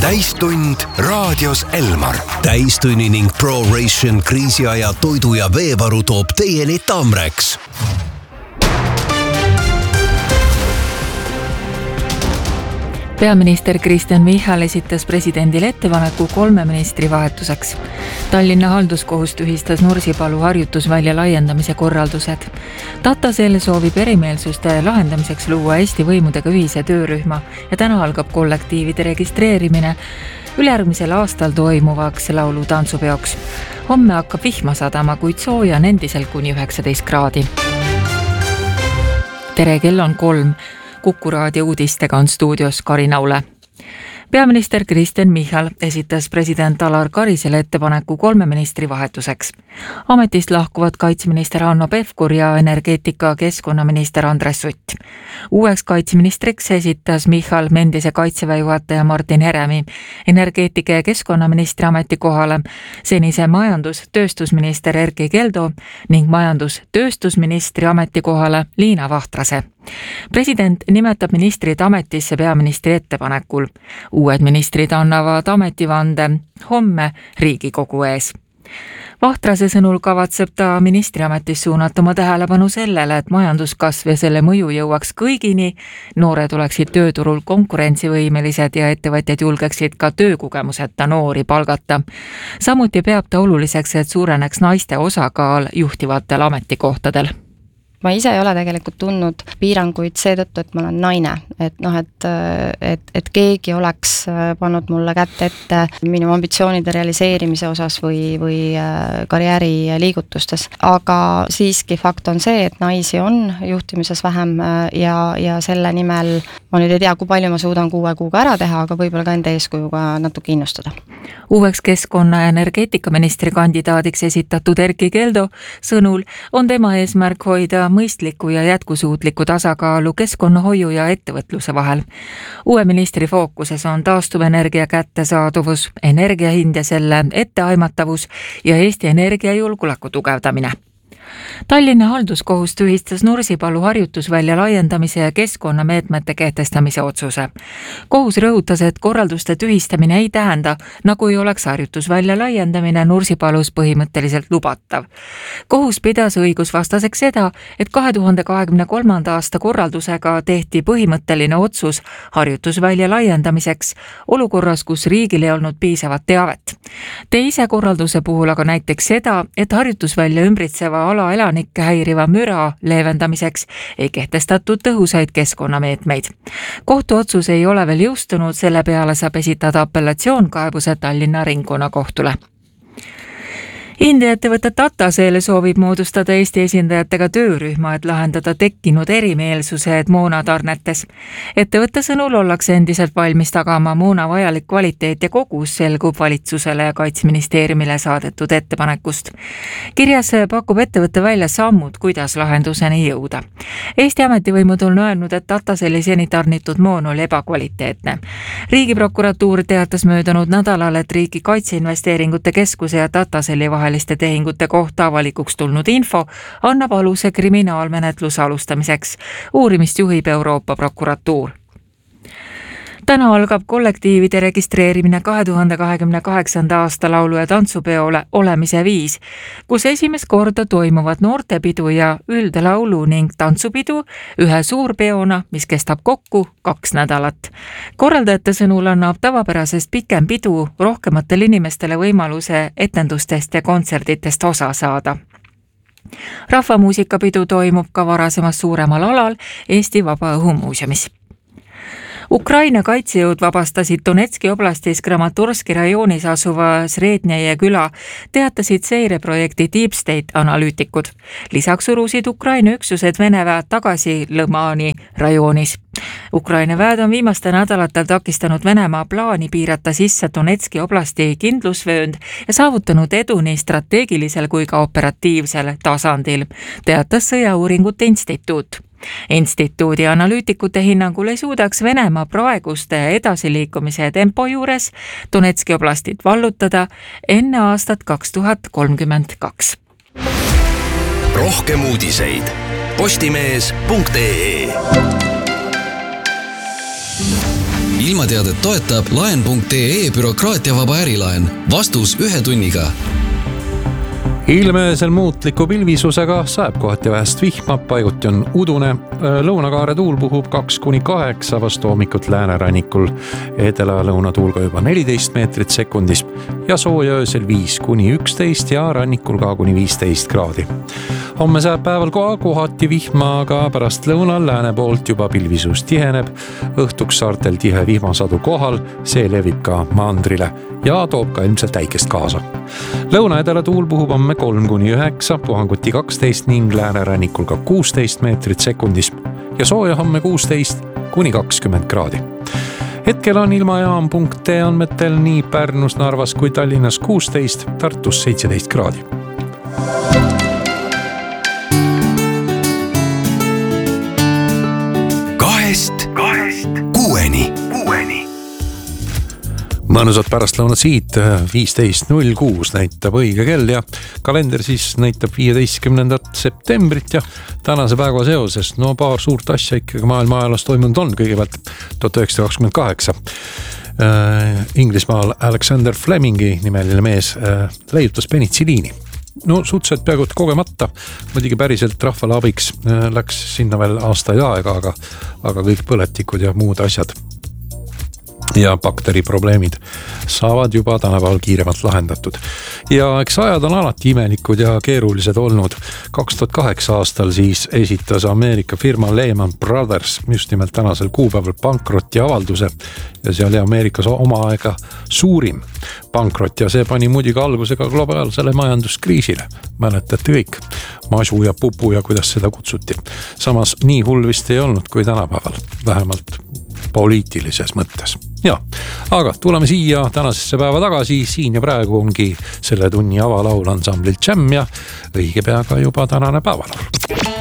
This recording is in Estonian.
Täistund raadios Elmar. Täistunni ning ProRation kriisiaja toidu ja veevaru toob teieni Tamreks. Peaminister Kristen Michal esitas presidendile ettepaneku 3 ministri vahetuseks. Tallinna halduskohus tühistas Nursipalu harjutusvälja laiendamise korraldused. Tatasel soovib erimeelsuste lahendamiseks luua Eesti võimudega ühise töörühma ja täna algab kollektiivide registreerimine ülejärgmisel aastal toimuvaks laulu-tantsupeoks. Homme hakkab vihma sadama, kuid sooja on endiselt kuni 19 kraadi. Tere, kell on 3. Kuku raadio uudistega on stuudios Karin Aule. Peaminister Kristen Michal esitas president Alar Karisele ettepaneku 3 ministri vahetuseks. Ametist lahkuvad kaitseminister Hanno Pevkur ja energeetika keskkonnaminister Andres Sutt. Uueks kaitseministriks esitas Michal endise kaitseväe juhataja Martin Heremi energeetika ja keskkonnaministri ametikohale, senise majandus-tööstusminister Erkki Keldo ning majandus-tööstusministri ametikohale Liina Vahtrase. President nimetab ministrid ametisse peaministri ettepanekul. Uued ministrid annavad ametivande homme Riigikogu ees. Vahtrase sõnul kavatseb ta ministriametis suunata oma tähelepanu sellele, et majanduskasv ja selle mõju jõuaks kõigini, noored oleksid tööturul konkurentsivõimelised ja ettevõtjad julgeksid ka töökogemuseta noori palgata. Samuti peab ta oluliseks, et suureneks naiste osakaal juhtivatel ametikohtadel. Ma ise ei ole tegelikult tundnud piiranguid seetõttu, et ma olen naine, et keegi oleks pannud mulle kätte ette minu ambitsioonide realiseerimise osas või karjääri liigutustes. Aga siiski fakt on see, et naisi on juhtimises vähem ja selle nimel ma nüüd ei tea, kui palju ma suudan 6 kuuga ära teha, aga võib-olla ka enda eeskujuga natuke innustada. Uueks keskkonna- ja energeetikaministri kandidaadiks esitatud Erkki Keldo sõnul on tema eesmärk hoida mõistliku ja jätkusuutliku tasakaalu keskkonnahoiu ja ettevõtluse vahel. Uue ministri fookuses on taastuvenergia kättesaaduvus, energiahind ja selle etteaimatavus ja Eesti energiajulgeoleku tugevdamine. Tallinna halduskohus tühistas Nursipalu harjutusvälja laiendamise ja keskkonnameetmete kehtestamise otsuse. Kohus rõhutas, et korralduste tühistamine ei tähenda, nagu ei oleks harjutusvälja laiendamine Nursipalus põhimõtteliselt lubatav. Kohus pidas õigusvastaseks seda, et 2023. aasta korraldusega tehti põhimõtteline otsus harjutusvälja laiendamiseks olukorras, kus riigil ei olnud piisavat teavet. Teise korralduse puhul aga näiteks seda, et harjutusvälja ümbritseva ala elanikke häiriva müra leevendamiseks ei kehtestatud tõhusaid keskkonnameetmeid. Kohtuotsus ei ole veel jõustunud, selle peale saab esitada apellatsioonkaebuse Tallinna ringkonnakohtule. India ettevõte Tatasel soovib moodustada Eesti esindajatega töörühma, et lahendada tekkinud erimeelsused moonatarnetes. Ettevõtte sõnul ollakse endiselt valmis tagama moona vajalik kvaliteet ja kogus, selgub valitsusele ja kaitseministeeriumile saadetud ettepanekust. Kirjas pakub ettevõtte välja sammud, kuidas lahenduseni jõuda. Eesti ametivõimud on öelnud, et Tataseli seni tarnitud moon oli ebakvaliteetne. Riigiprokuratuur teatas möödunud nädalal, et Riigi Kaitseinvesteeringute Keskuse ja Tataseli vaheliste tehingute kohta avalikuks tulnud info annab aluse kriminaalmenetluse alustamiseks. Uurimist juhib Euroopa prokuratuur. Täna algab kollektiivide registreerimine 2028. aasta laulu- ja tantsupeole Olemise viis, kus esimest korda toimuvad noortepidu ja üldlaulu ning tantsupidu ühe suurpeona, mis kestab kokku 2 nädalat. Korraldajate sõnul annab tavapärasest pikem pidu rohkematele inimestele võimaluse etendustest ja kontserditest osa saada. Rahvamuusikapidu toimub ka varasemas suuremal alal Eesti Vabaõhumuuseumis. Ukraina kaitsejõud vabastasid Donetski oblastis Kramatorski rajoonis asuva Srednjaje küla, teatasid seireprojekti Deep State analüütikud. Lisaks surusid Ukraina üksused Vene väed tagasi Lõmani rajoonis. Ukraina väed on viimastel nädalatel takistanud Venemaa plaani piirata sisse Donetski oblasti kindlusvöönd ja saavutanud edu nii strateegilisel kui ka operatiivsel tasandil, teatas Sõjauuringute Instituut. Instituudi analüütikute hinnangul ei suudaks Venemaa praeguste edasiliikumise tempo juures Donetski oblastit vallutada enne aastat 2032. Rohkem uudiseid postimees.ee ilmateadet toetab laen.ee bürokraatiavaba ärilaen. Vastus 1 tunniga. Ilmeesel muutliku pilvisusega sajab kohati vähest vihma, paiguti on udune. Lõunakaare tuul puhub 2-8, vastu hommikut läänerannikul edela-lõuna tuulga juba 14 meetrit sekundis ja sooja öösel 5-11 ja rannikul ka kuni 15 kraadi. Homme sajab päeval kohati vihma, aga pärast lõunal lääne poolt juba pilvisus tiheneb. Õhtuks saartel tihe vihmasadu kohal, see levib ka mandrile ja toob ka ilmselt äikest kaasa. Lõuna-edela tuul puhub homme 3-9, puhanguti 12 ning läänerannikul ka 16 meetrit sekundis ja sooja homme 16-20 kraadi. Hetkel on ilmajaam.ee andmetel nii Pärnus, Narvas kui Tallinnas 16, Tartus 17 kraadi. Kahest kuueni. Mõnusat pärastlõunat siit, 15.06 näitab õige kell ja kalender siis näitab 15. septembrit ja tänase päeva seoses paar suurt asja ikkagi maailma ajaloos toimunud on. Kõigepealt 1928 Inglismaal Alexander Flemingi nimeline mees leiutas penitsiliini. Suhteliselt peaaegu kogemata, muidugi päriselt rahvale abiks läks sinna veel aastaid aega, aga kõik põletikud ja muud asjad ja bakteriprobleemid saavad juba tänapäeval kiiremalt lahendatud. Ja eks ajad on alati imelikud ja keerulised olnud. 2008 aastal siis esitas Ameerika firma Lehman Brothers just nimelt tänasel kuupäeval pankrotti avalduse ja see oli Ameerikas oma aega suurim pankrot ja see pani muidugi algusega globaalsele majanduskriisile. Mäletate kõik, masu ja pupu ja kuidas seda kutsuti. Samas nii hull vist ei olnud kui tänapäeval, vähemalt poliitilises mõttes. Ja, aga tuleme siia tänasesse päeva tagasi, siin ja praegu ongi selle tunni avalaul ansamblil Jam ja õige peaga juba tänane päevalaul.